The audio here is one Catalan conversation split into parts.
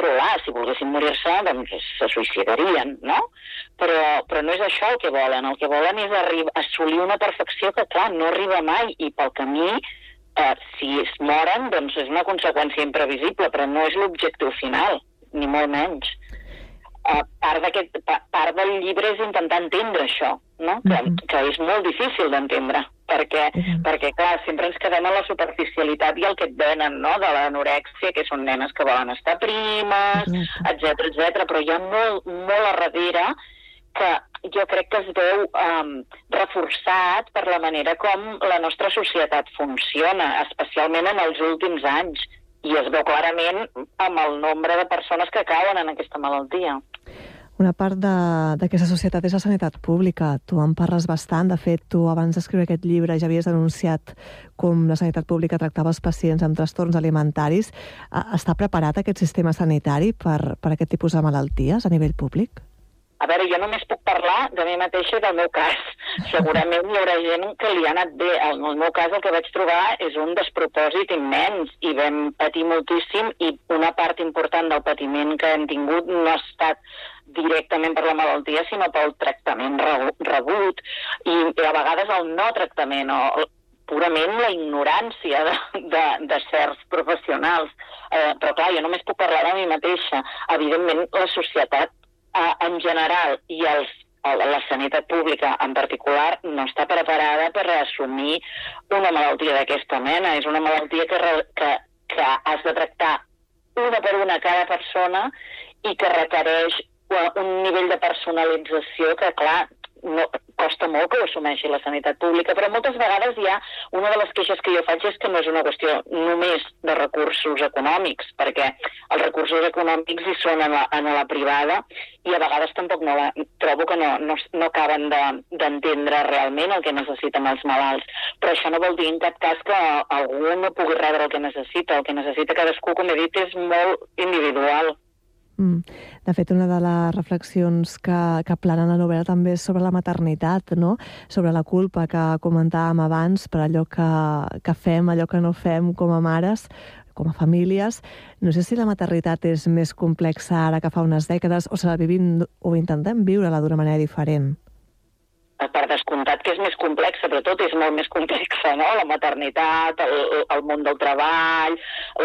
controlar. Si volguessin morir-se, doncs se suïcidarien, no? Però no és això el que volen. El que volen és assolir una perfecció que, clar, no arriba mai, i pel camí, si es moren, doncs és una conseqüència imprevisible, però no és l'objectiu final, ni molt menys. Part del llibre és intentar entendre això, no? Que és molt difícil d'entendre, perquè clar, sempre ens quedem en la superficialitat i el que et venen, no?, de l'anorèxia, que són nenes que volen estar primes, etc, però hi ha molt, molt a darrere que jo crec que es veu reforçat per la manera com la nostra societat funciona, especialment en els últims anys. I es veu clarament amb el nombre de persones que cauen en aquesta malaltia. Una part d'aquesta societat és la sanitat pública. Tu en parles bastant. De fet, tu abans d'escriure aquest llibre ja havies denunciat com la sanitat pública tractava els pacients amb trastorns alimentaris. Està preparat aquest sistema sanitari per aquest tipus de malalties a nivell públic? A veure, jo només puc parlar de mi mateixa i del meu cas. Segurament hi haurà gent que li ha anat bé. En el meu cas el que vaig trobar és un despropòsit immens i vam patir moltíssim, i una part important del patiment que hem tingut no ha estat directament per la malaltia, sinó pel tractament rebut, i a vegades el no tractament, o purament la ignorància de certs professionals. Però clar, jo només puc parlar de mi mateixa. Evidentment, la societat en general i la sanitat pública en particular no està preparada per assumir una malaltia d'aquesta mena. És una malaltia que has de tractar una per una cada persona i que requereix un nivell de personalització que, clar, no, costa molt que ho assumeixi la sanitat pública, però moltes vegades una de les queixes que jo faig és que no és una qüestió només de recursos econòmics, perquè els recursos econòmics hi són en la privada, i a vegades tampoc trobo que no acaben d'entendre realment el que necessiten els malalts. Però això no vol dir en cap cas que algú no pugui rebre el que necessita. El que necessita cadascú, com he dit, és molt individual. De fet, una de les reflexions que planen la novel·la també és sobre la maternitat, no? Sobre la culpa que comentàvem abans per allò que fem, allò que no fem com a mares, com a famílies. No sé si la maternitat és més complexa ara que fa unes dècades, o se la vivim o intentem viure-la d'una manera diferent. Per descomptat que és més complexa, però tot és molt més complexa, no? La maternitat, el món del treball,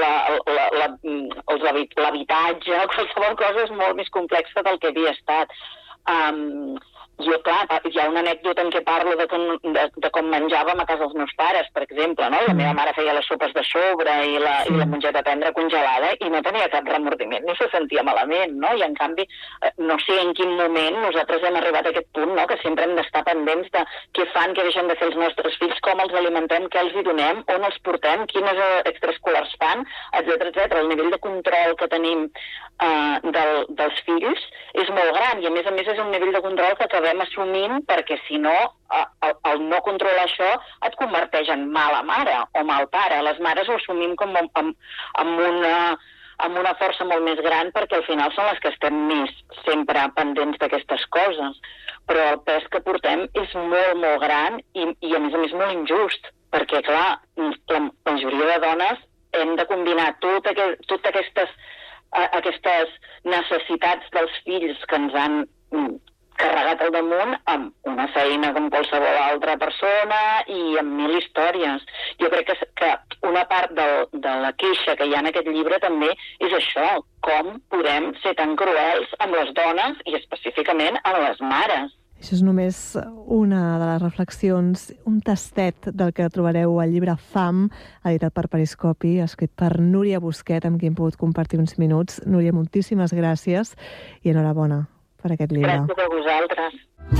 l'habitatge, qualsevol cosa és molt més complexa del que havia estat. Jo, clar, hi ha una anècdota en què parlo de com menjàvem a casa els meus pares, per exemple, no? La meva mare feia les sopes de sobre i la mongeta tendra congelada i no tenia cap remordiment, ni se sentia malament, no? I en canvi, no sé en quin moment nosaltres hem arribat a aquest punt, no?, que sempre hem d'estar pendents de què fan, què deixen de fer els nostres fills, com els alimentem, què els hi donem, on els portem, quines extraescolars fan, etc. El nivell de control que tenim dels fills és molt gran, i a més és un nivell de control que acabem assumint, perquè si no, el no controlar això et converteix en mala mare o mal pare. Les mares ho assumim com amb una força molt més gran, perquè al final són les que estem més sempre pendents d'aquestes coses. Però el pes que portem és molt, molt gran i a més molt injust, perquè, clar, la majoria de dones hem de combinar totes aquestes necessitats dels fills que ens han carregat al damunt amb una feina com qualsevol altra persona i amb 1000 històries. Jo crec que una part de la queixa que hi ha en aquest llibre també és això, com podem ser tan cruels amb les dones i específicament amb les mares. Això és només una de les reflexions, un tastet del que trobareu al llibre Fam, editat per Periscopi, escrit per Núria Busquet, amb qui hem pogut compartir uns minuts. Núria, moltíssimes gràcies i enhorabona per aquest llibre. Gràcies a vosaltres.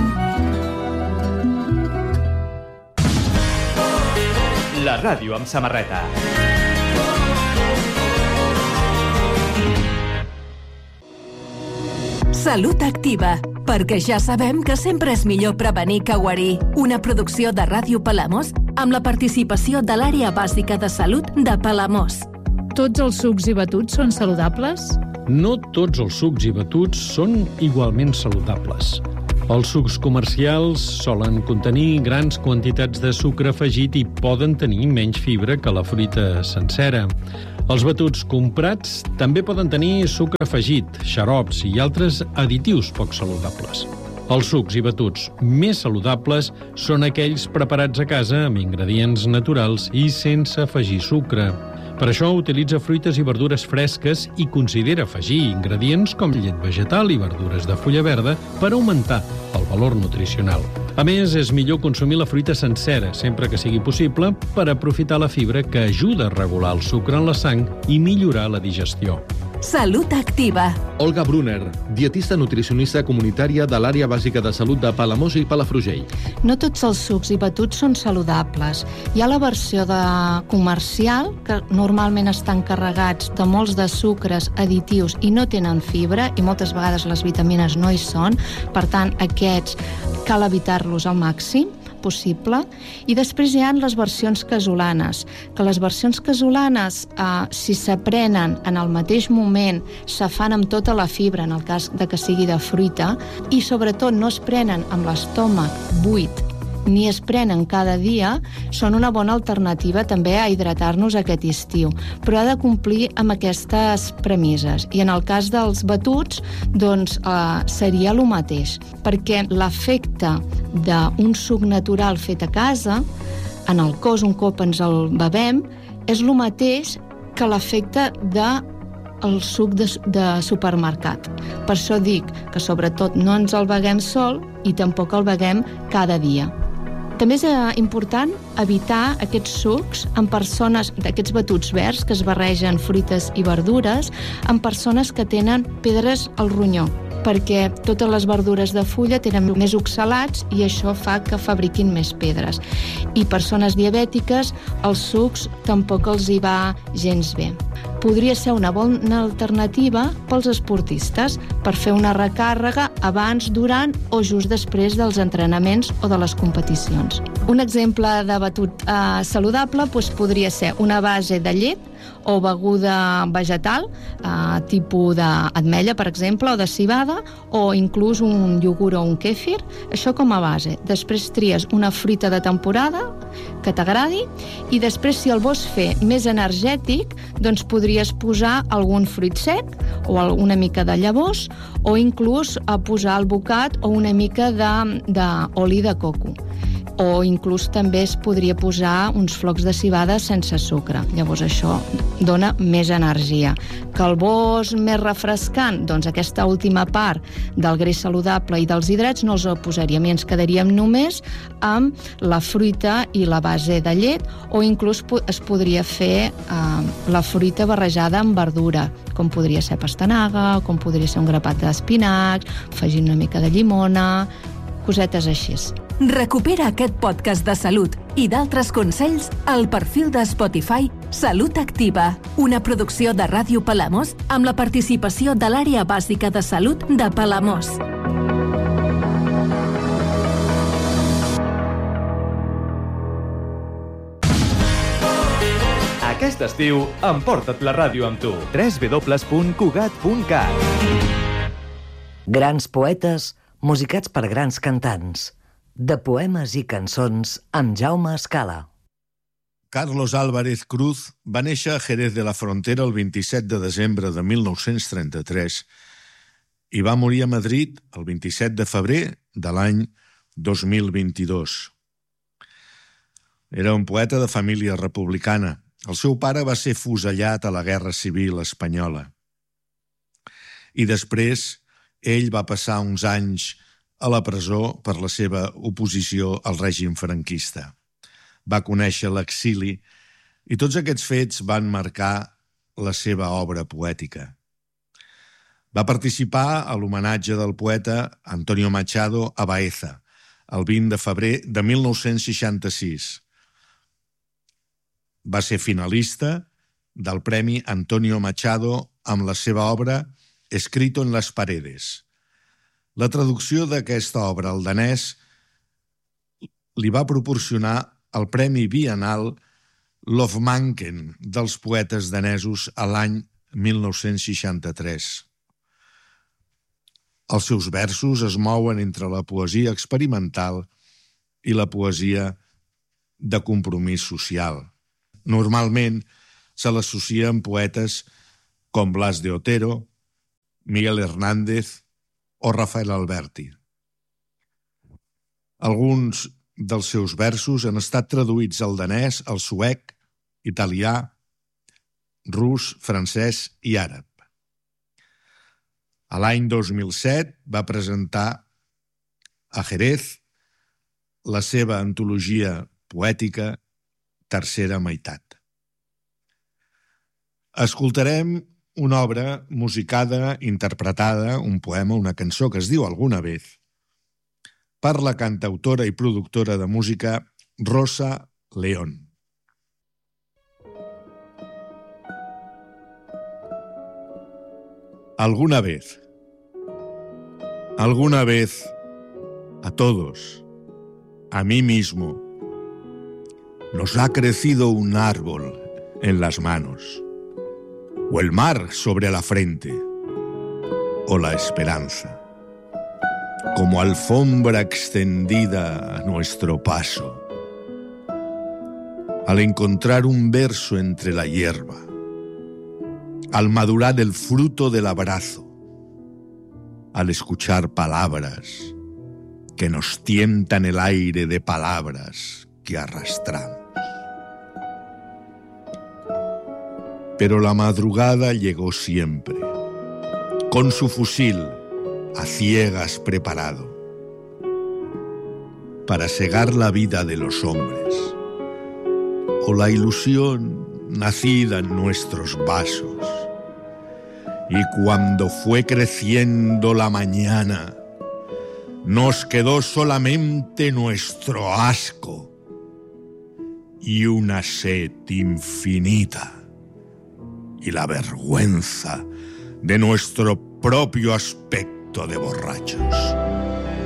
La ràdio amb samarreta. Salut Activa, perquè ja sabem que sempre és millor prevenir que guarir. Una producció de Ràdio Palamós amb la participació de l'Àrea Bàsica de Salut de Palamós. Tots els sucs i batuts són saludables? No tots els sucs i batuts són igualment saludables. Els sucs comercials solen contenir grans quantitats de sucre afegit i poden tenir menys fibra que la fruita sencera. Els batuts comprats també poden tenir sucre afegit, xarops i altres additius poc saludables. Els sucs i batuts més saludables són aquells preparats a casa amb ingredients naturals i sense afegir sucre. Per això utilitza fruites i verdures fresques i considera afegir ingredients com llet vegetal i verdures de fulla verda per augmentar el valor nutricional. A més, és millor consumir la fruita sencera, sempre que sigui possible, per aprofitar la fibra que ajuda a regular el sucre en la sang i millorar la digestió. Salut Activa. Olga Brunner, dietista nutricionista comunitària de l'àrea bàsica de salut de Palamós i Palafrugell. No tots els sucs i batuts són saludables. Hi ha la versió comercial, que normalment estan carregats de molts de sucres additius i no tenen fibra, i moltes vegades les vitamines no hi són. Per tant, aquests cal evitar-los al màxim possible. I després hi ha les versions casolanes, que les versions casolanes, si s'aprenen en el mateix moment, se fan amb tota la fibra, en el cas de que sigui de fruita, i sobretot no es prenen amb l'estómac buit, ni es prenen cada dia, són una bona alternativa també a hidratar-nos aquest estiu, però ha de complir amb aquestes premisses. I en el cas dels batuts, doncs seria el mateix, perquè l'efecte d'un suc natural fet a casa, en el cos un cop ens el bevem, és el mateix que l'efecte del suc de supermercat. Per això dic que sobretot no ens el beguem sol i tampoc el beguem cada dia. També és important evitar aquests sucs en persones, d'aquests batuts verds que es barregen fruites i verdures, en persones que tenen pedres al ronyó, perquè totes les verdures de fulla tenen més oxalats i això fa que fabriquin més pedres. I persones diabètiques, els sucs tampoc els hi va gens bé. Podria ser una bona alternativa pels esportistes per fer una recàrrega abans, durant o just després dels entrenaments o de les competicions. Un exemple de batut saludable podria ser una base de llet o beguda vegetal, tipus d'ametlla, per exemple, o de civada, o inclús un iogurt o un kèfir, això com a base. Després tries una fruita de temporada que t'agradi i després, si el vols fer més energètic, doncs podries posar algun fruit sec o una mica de llavors o inclús posar al bocat o una mica d'oli de coco. O inclús també es podria posar uns flocs de civada sense sucre. Llavors això dona més energia. Que el vols més refrescant, doncs aquesta última part del greix saludable i dels hidrats no els posaríem i ens quedaríem només amb la fruita i la base de llet, o inclús es podria fer la fruita barrejada amb verdura, com podria ser pastanaga, com podria ser un grapat d'espinacs, afegint una mica de llimona, cosetes així. Recupera aquest podcast de salut i d'altres consells al perfil de Spotify Salut Activa, una producció de Ràdio Palamós amb la participació de l'àrea bàsica de salut de Palamós. Aquest estiu, emporta't la ràdio amb tu. www.cugat.cat. Grans poetes musicats per grans cantants. De poemes i cançons amb Jaume Escala. Carlos Álvarez Cruz va néixer a Jerez de la Frontera el 27 de desembre de 1933 i va morir a Madrid el 27 de febrer de l'any 2022. Era un poeta de família republicana. El seu pare va ser fusellat a la Guerra Civil Espanyola. I després ell va passar uns anys a la presó per la seva oposició al règim franquista. Va conèixer l'exili i tots aquests fets van marcar la seva obra poètica. Va participar a l'homenatge del poeta Antonio Machado a Baeza, el 20 de febrer de 1966. Va ser finalista del Premi Antonio Machado amb la seva obra Escrito en las paredes. La traducció d'aquesta obra al danès li va proporcionar el Premi Biennal Lovmanken dels poetes danesos a l'any 1963. Els seus versos es mouen entre la poesia experimental i la poesia de compromís social. Normalment, se l'associa amb poetes com Blas de Otero, Miguel Hernández o Rafael Alberti. Alguns dels seus versos han estat traduïts al danès, al suec, italià, rus, francès i àrab. A l'any 2007 va presentar a Jerez la seva antologia poètica Tercera meitat. Escoltarem una obra musicada, interpretada, un poema, una cançó que es diu Alguna vez, per la cantautora i productora de música Rosa León. Alguna vez a todos, a mí mismo, nos ha crecido un árbol en las manos, o el mar sobre la frente, o la esperanza, como alfombra extendida a nuestro paso, al encontrar un verso entre la hierba, al madurar el fruto del abrazo, al escuchar palabras que nos tientan el aire de palabras que arrastramos. Pero la madrugada llegó siempre, con su fusil a ciegas preparado, para cegar la vida de los hombres, o la ilusión nacida en nuestros vasos. Y cuando fue creciendo la mañana, nos quedó solamente nuestro asco y una sed infinita y la vergüenza de nuestro propio aspecto de borrachos.